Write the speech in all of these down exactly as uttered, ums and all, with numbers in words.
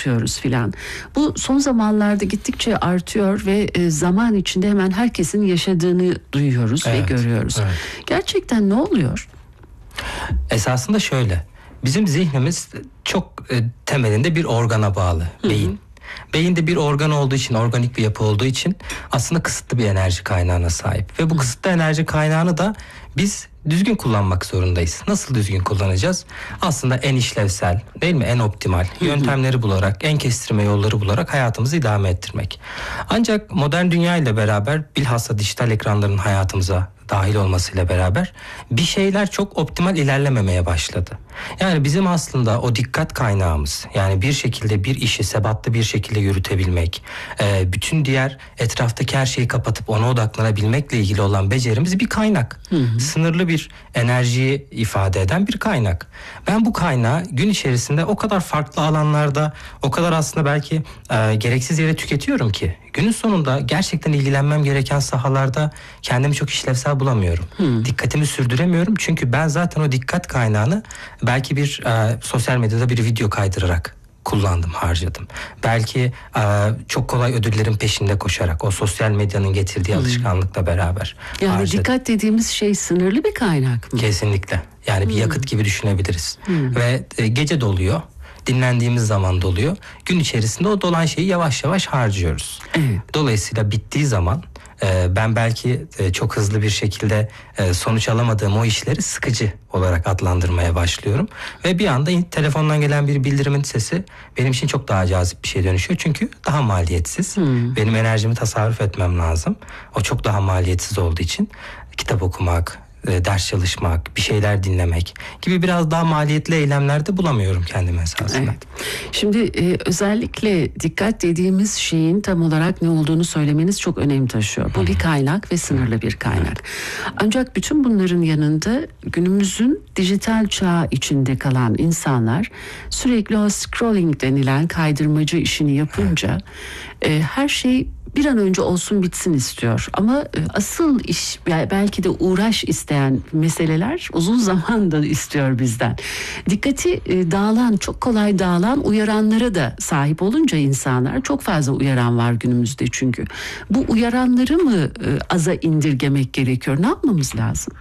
unutuyoruz filan. Bu son zamanlarda gittikçe artıyor ve e, zaman içinde hemen herkesin yaşadığını duyuyoruz evet, ve görüyoruz. Evet. Gerçekten ne oluyor? Esasında şöyle, bizim zihnimiz çok e, temelinde bir organa bağlı, beyin. Hı hı. Beyin de bir organ olduğu için, organik bir yapı olduğu için aslında kısıtlı bir enerji kaynağına sahip. Ve bu kısıtlı enerji kaynağını da biz düzgün kullanmak zorundayız. Nasıl düzgün kullanacağız? Aslında en işlevsel, değil mi? En optimal yöntemleri bularak, en kestirme yolları bularak hayatımızı idame ettirmek. Ancak modern dünya ile beraber, bilhassa dijital ekranların hayatımıza dahil olmasıyla beraber bir şeyler çok optimal ilerlememeye başladı. Yani bizim aslında o dikkat kaynağımız, yani bir şekilde bir işi sebatlı bir şekilde yürütebilmek, bütün diğer etraftaki her şeyi kapatıp ona odaklanabilmekle ilgili olan becerimiz bir kaynak. Hı hı. Sınırlı bir enerjiyi ifade eden bir kaynak. Ben bu kaynağı gün içerisinde o kadar farklı alanlarda, o kadar aslında belki e, gereksiz yere tüketiyorum ki günün sonunda gerçekten ilgilenmem gereken sahalarda kendimi çok işlevsel bulamıyorum. Hmm. Dikkatimi sürdüremiyorum çünkü ben zaten o dikkat kaynağını belki bir e, sosyal medyada bir video kaydırarak kullandım, harcadım. Belki e, çok kolay ödüllerin peşinde koşarak, o sosyal medyanın getirdiği hmm. alışkanlıkla beraber yani harcadım. Dikkat dediğimiz şey sınırlı bir kaynak mı? Kesinlikle. Yani bir hmm. yakıt gibi düşünebiliriz. Hmm. Ve e, gece doluyor. Dinlendiğimiz zaman doluyor. Gün içerisinde o dolan şeyi yavaş yavaş harcıyoruz. Evet. Dolayısıyla bittiği zaman e, ben belki e, çok hızlı bir şekilde e, sonuç alamadığım o işleri sıkıcı olarak adlandırmaya başlıyorum. Ve bir anda telefondan gelen bir bildirimin sesi benim için çok daha cazip bir şeye dönüşüyor. Çünkü daha maliyetsiz. Hmm. Benim enerjimi tasarruf etmem lazım. O çok daha maliyetsiz olduğu için kitap okumak, ders çalışmak, bir şeyler dinlemek gibi biraz daha maliyetli eylemlerde bulamıyorum kendimi esasında. Evet. Şimdi e, özellikle dikkat dediğimiz şeyin tam olarak ne olduğunu söylemeniz çok önem taşıyor. Bu hmm. bir kaynak ve sınırlı bir kaynak. Ancak bütün bunların yanında günümüzün dijital çağı içinde kalan insanlar sürekli o scrolling denilen kaydırmacı işini yapınca e, her şey bir an önce olsun bitsin istiyor. Ama asıl iş, belki de uğraş isteyen meseleler uzun zaman da istiyor bizden. Dikkati dağılan, çok kolay dağılan uyaranlara da sahip olunca insanlar, çok fazla uyaran var günümüzde çünkü. Bu uyaranları mı aza indirgemek gerekiyor? Ne yapmamız lazım?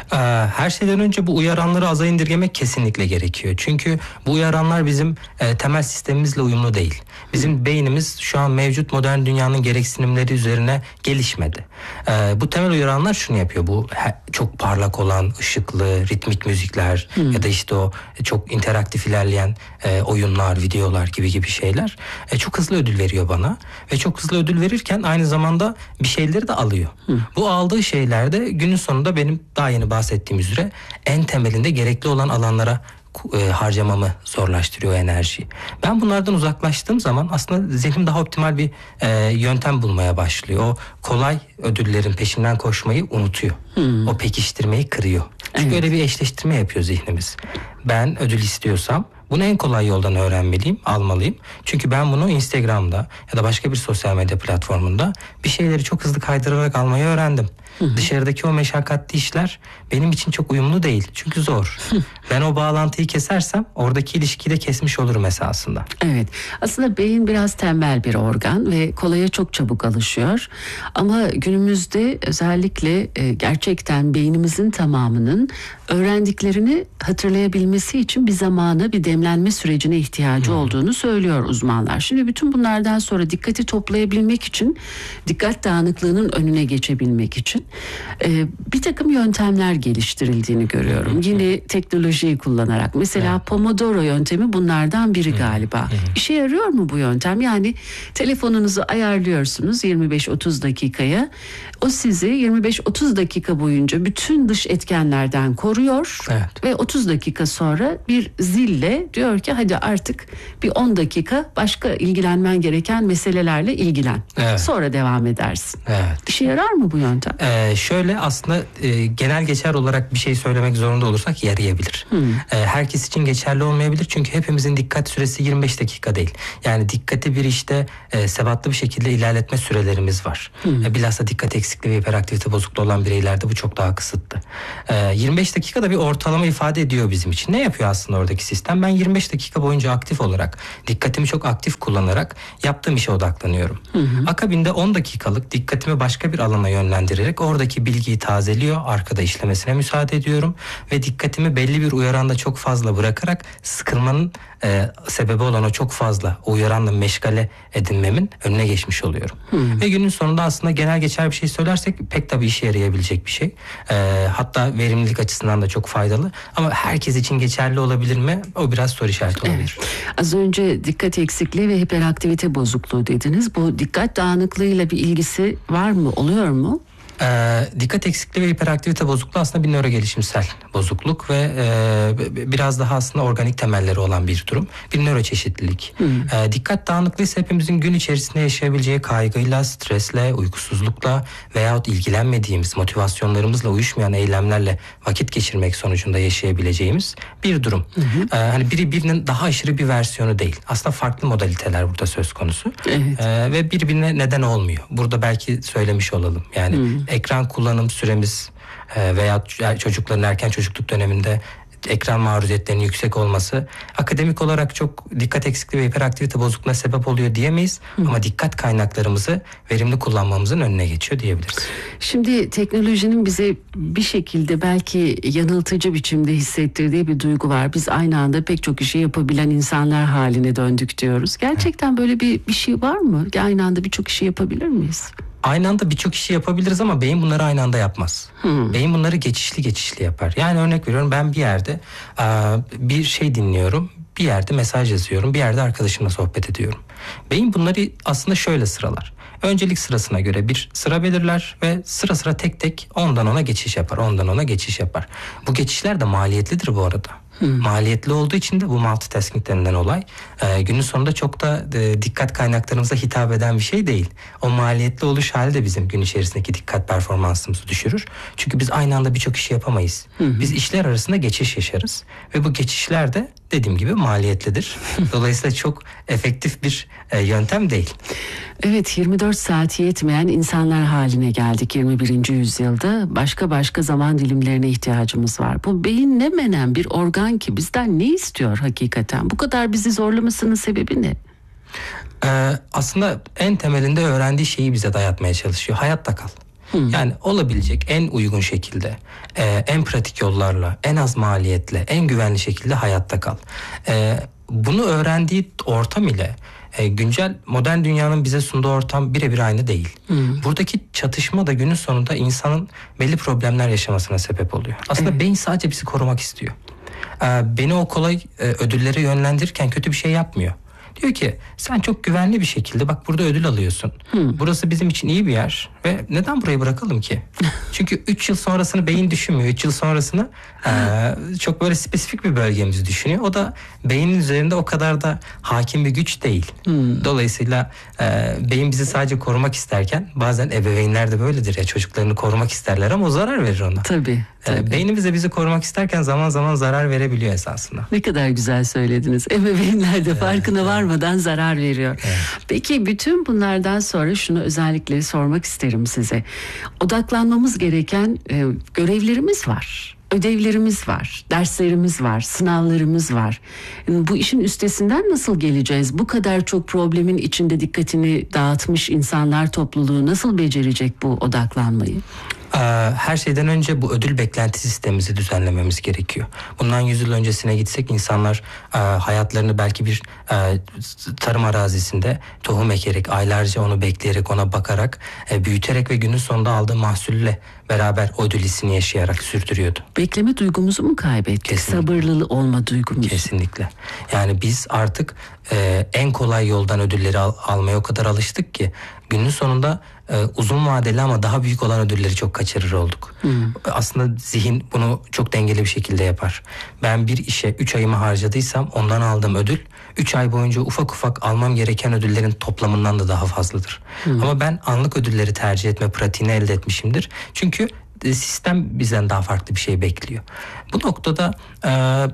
Her şeyden önce bu uyaranları aza indirgemek kesinlikle gerekiyor. Çünkü bu uyaranlar bizim temel sistemimizle uyumlu değil. Bizim Hı. beynimiz şu an mevcut modern dünyanın gereksinimleri üzerine gelişmedi. Ee, bu temel uyaranlar şunu yapıyor. Bu he, çok parlak olan ışıklı, ritmik müzikler hmm. ya da işte o çok interaktif ilerleyen e, oyunlar, videolar gibi gibi şeyler e, çok hızlı ödül veriyor bana. Ve çok hızlı ödül verirken aynı zamanda bir şeyleri de alıyor. Hmm. Bu aldığı şeyler de günün sonunda benim daha yeni bahsettiğim üzere en temelinde gerekli olan alanlara E, harcamamı zorlaştırıyor enerjiyi. Ben bunlardan uzaklaştığım zaman aslında zihnim daha optimal bir e, yöntem bulmaya başlıyor. O kolay ödüllerin peşinden koşmayı unutuyor. Hmm. O pekiştirmeyi kırıyor. Çünkü evet. öyle bir eşleştirme yapıyor zihnimiz. Ben ödül istiyorsam bunu en kolay yoldan öğrenmeliyim, almalıyım. Çünkü ben bunu Instagram'da ya da başka bir sosyal medya platformunda bir şeyleri çok hızlı kaydırarak almayı öğrendim. Hı hı. Dışarıdaki o meşakkatli işler benim için çok uyumlu değil. Çünkü zor. Ben o bağlantıyı kesersem oradaki ilişkiyi de kesmiş olurum esasında. Evet. Aslında beyin biraz tembel bir organ ve kolaya çok çabuk alışıyor. Ama günümüzde özellikle gerçekten beynimizin tamamının öğrendiklerini hatırlayabilmesi için bir zamana, bir demlenme sürecine ihtiyacı hmm. olduğunu söylüyor uzmanlar. Şimdi bütün bunlardan sonra dikkati toplayabilmek için, dikkat dağınıklığının önüne geçebilmek için e, bir takım yöntemler geliştirildiğini görüyorum. Hmm. Yine teknolojiyi kullanarak. Mesela hmm. Pomodoro yöntemi bunlardan biri hmm. galiba. Hmm. İşe yarıyor mu bu yöntem? Yani telefonunuzu ayarlıyorsunuz yirmi beş otuz dakikaya. O sizi yirmi beş otuz dakika boyunca bütün dış etkenlerden koruyor. Evet. Ve otuz dakika sonra bir zille diyor ki hadi artık bir on dakika başka ilgilenmen gereken meselelerle ilgilen. Evet. Sonra devam edersin. Evet. İşe yarar mı bu yöntem? Ee, şöyle aslında e, genel geçer olarak bir şey söylemek zorunda olursak yarayabilir. Hmm. E, herkes için geçerli olmayabilir çünkü hepimizin dikkat süresi yirmi beş dakika değil. Yani dikkati bir işte e, sebatlı bir şekilde ilerletme sürelerimiz var. Hmm. E, bilhassa dikkat eksikliği ve hiperaktivite bozukluğu olan bireylerde bu çok daha kısıtlı. E, yirmi beş dakika da bir ortalama ifade ediyor bizim için. Ne yapıyor aslında oradaki sistem? Ben yirmi beş dakika boyunca aktif olarak, dikkatimi çok aktif kullanarak yaptığım işe odaklanıyorum. Hı hı. Akabinde on dakikalık dikkatimi başka bir alana yönlendirerek oradaki bilgiyi tazeliyor, arkada işlemesine müsaade ediyorum ve dikkatimi belli bir uyaranda çok fazla bırakarak sıkılmanın e, sebebi olan o çok fazla uyaranla meşgale edinmemin önüne geçmiş oluyorum. Hmm. Ve günün sonunda aslında genel geçer bir şey söylersek pek tabii işe yarayabilecek bir şey. E, hatta verimlilik açısından da çok faydalı. Ama herkes için geçerli olabilir mi? O biraz soru işareti olabilir. Evet. Az önce dikkat eksikliği ve hiperaktivite bozukluğu dediniz. Bu dikkat dağınıklığıyla bir ilgisi var mı? Oluyor mu? Ee, dikkat eksikliği ve hiperaktivite bozukluğu aslında bir nörogelişimsel bozukluk ve e, biraz daha aslında organik temelleri olan bir durum. Bir nöroçeşitlilik. Hmm. Ee, dikkat dağınıklığı ise hepimizin gün içerisinde yaşayabileceği kaygıyla, stresle, uykusuzlukla veyahut ilgilenmediğimiz, motivasyonlarımızla uyuşmayan eylemlerle vakit geçirmek sonucunda yaşayabileceğimiz bir durum. Hmm. Ee, hani biri birinin daha aşırı bir versiyonu değil. Aslında farklı modaliteler burada söz konusu. Evet. Ee, ve birbirine neden olmuyor. Burada belki söylemiş olalım. Yani hmm. ekran kullanım süremiz veya çocukların erken çocukluk döneminde ekran maruziyetlerinin yüksek olması akademik olarak çok dikkat eksikliği ve hiperaktivite bozukluğuna sebep oluyor diyemeyiz. Hı. Ama dikkat kaynaklarımızı verimli kullanmamızın önüne geçiyor diyebiliriz. Şimdi teknolojinin bize bir şekilde belki yanıltıcı biçimde hissettirdiği bir duygu var. Biz aynı anda pek çok işi yapabilen insanlar haline döndük diyoruz. Gerçekten Hı. böyle bir bir şey var mı? Aynı anda birçok işi yapabilir miyiz? Aynı anda birçok işi yapabiliriz ama beyin bunları aynı anda yapmaz. Hmm. Beyin bunları geçişli geçişli yapar. Yani örnek veriyorum, ben bir yerde bir şey dinliyorum, bir yerde mesaj yazıyorum, bir yerde arkadaşımla sohbet ediyorum. Beyin bunları aslında şöyle sıralar. Öncelik sırasına göre bir sıra belirler ve sıra sıra tek tek ondan ona geçiş yapar, ondan ona geçiş yapar. Bu geçişler de maliyetlidir bu arada. Hmm. Maliyetli olduğu için de bu multitasking denilen olay e, günün sonunda çok da e, dikkat kaynaklarımıza hitap eden bir şey değil. O maliyetli oluş hali de bizim gün içerisindeki dikkat performansımızı düşürür. Çünkü biz aynı anda birçok işi yapamayız. Hmm. Biz işler arasında geçiş yaşarız ve bu geçişler de dediğim gibi maliyetlidir. Dolayısıyla çok efektif bir e, yöntem değil. Evet, yirmi dört saat yetmeyen insanlar haline geldik yirmi birinci yüzyılda. Başka başka zaman dilimlerine ihtiyacımız var. Bu beyin ne menen bir organ ki bizden ne istiyor hakikaten? Bu kadar bizi zorlamasının sebebi ne? Ee, aslında en temelinde öğrendiği şeyi bize dayatmaya çalışıyor. Hayatta kal. Hmm. Yani olabilecek en uygun şekilde, e, en pratik yollarla, en az maliyetle, en güvenli şekilde hayatta kal. E, bunu öğrendiği ortam ile e, güncel modern dünyanın bize sunduğu ortam birebir aynı değil. Hmm. Buradaki çatışma da günün sonunda insanın belli problemler yaşamasına sebep oluyor. Aslında evet. Beyin sadece bizi korumak istiyor. E, beni o kolay e, ödüllere yönlendirirken kötü bir şey yapmıyor. Diyor ki sen çok güvenli bir şekilde bak burada ödül alıyorsun. Hmm. Burası bizim için iyi bir yer ve neden burayı bırakalım ki? Çünkü üç yıl sonrasını beyin düşünmüyor. üç yıl sonrasını e, çok böyle spesifik bir bölgemizi düşünüyor. O da beynin üzerinde o kadar da hakim bir güç değil. Hmm. Dolayısıyla e, beyin bizi sadece korumak isterken bazen ebeveynler de böyledir ya, çocuklarını korumak isterler ama o zarar verir ona. Tabii. E, beynimiz de bizi korumak isterken zaman zaman zarar verebiliyor esasında. Ne kadar güzel söylediniz. Ebeveynler de evet, farkına evet. varmadan zarar veriyor. Evet. Peki bütün bunlardan sonra şunu özellikle sormak isterim size. Odaklanmamız gereken e, görevlerimiz var. Ödevlerimiz var, derslerimiz var, sınavlarımız var. Yani bu işin üstesinden nasıl geleceğiz? Bu kadar çok problemin içinde dikkatini dağıtmış insanlar topluluğu nasıl becerecek bu odaklanmayı? Her şeyden önce bu ödül beklenti sistemimizi düzenlememiz gerekiyor. Bundan yüz yıl öncesine gitsek insanlar hayatlarını belki bir tarım arazisinde tohum ekerek, aylarca onu bekleyerek, ona bakarak, büyüterek ve günün sonunda aldığı mahsulle beraber o ödül hissini yaşayarak sürdürüyordu. Bekleme duygumuzu mu kaybettik? Kesinlikle. Sabırlı olma duygumuzu. Kesinlikle. Yani biz artık e, en kolay yoldan ödülleri al, almaya o kadar alıştık ki günün sonunda e, uzun vadeli ama daha büyük olan ödülleri çok kaçırır olduk. Hmm. Aslında zihin bunu çok dengeli bir şekilde yapar. Ben bir işe üç ayımı harcadıysam ondan aldığım ödül üç ay boyunca ufak ufak almam gereken ödüllerin toplamından da daha fazladır. Hmm. Ama ben anlık ödülleri tercih etme pratiğini elde etmişimdir. Çünkü sistem bizden daha farklı bir şey bekliyor. Bu noktada e,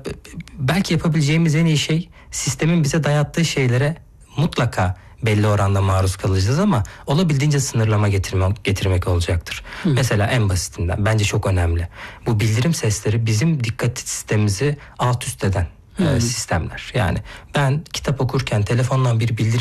belki yapabileceğimiz en iyi şey sistemin bize dayattığı şeylere mutlaka belli oranda maruz kalacağız ama olabildiğince sınırlama getirmek, getirmek olacaktır. Hı. Mesela en basitinden bence çok önemli. Bu bildirim sesleri bizim dikkat sistemimizi alt üst eden e, sistemler. Yani ben kitap okurken telefondan bir bildirim